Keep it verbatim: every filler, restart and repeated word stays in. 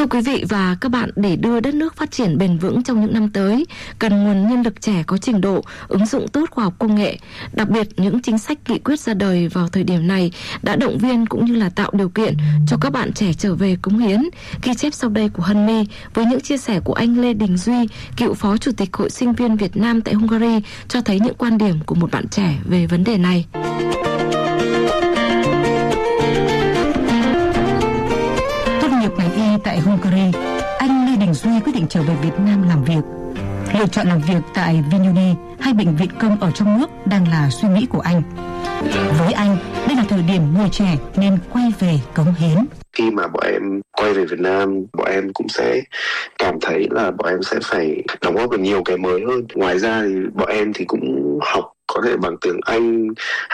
Thưa quý vị và các bạn, để đưa đất nước phát triển bền vững trong những năm tới, cần nguồn nhân lực trẻ có trình độ, ứng dụng tốt khoa học công nghệ. Đặc biệt, những chính sách nghị quyết ra đời vào thời điểm này đã động viên cũng như là tạo điều kiện cho các bạn trẻ trở về cống hiến. Ghi chép sau đây của Hân My với những chia sẻ của anh Lê Đình Duy, cựu Phó Chủ tịch Hội Sinh viên Việt Nam tại Hungary, cho thấy những quan điểm của một bạn trẻ về vấn đề này. Ngành y tại Hungary, anh Lê Đình Duy quyết định trở về Việt Nam làm việc. Lựa chọn làm việc tại Vinuni hay bệnh viện công ở trong nước đang là suy nghĩ của anh. Với anh, đây là thời điểm người trẻ nên quay về cống hiến. Khi mà bọn em quay về Việt Nam, bọn em cũng sẽ cảm thấy là bọn em sẽ phải đóng góp được nhiều cái mới hơn. Ngoài ra thì bọn em thì cũng học có thể bằng tiếng Anh